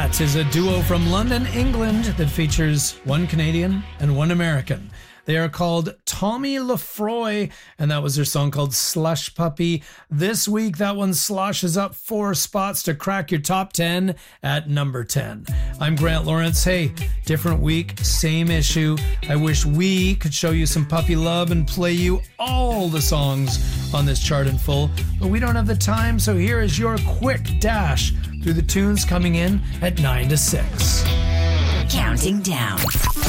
That is a duo from London, England that features one Canadian and one American. They are called Tommy Lefroy, and that was their song called Slush Puppy. This week, that one sloshes up 4 spots to crack your top 10 at number 10. I'm Grant Lawrence. Hey, different week, same issue. I wish we could show you some puppy love and play you all the songs on this chart in full, but we don't have the time, so here is your quick dash through the tunes coming in at 9 to 6. Counting down.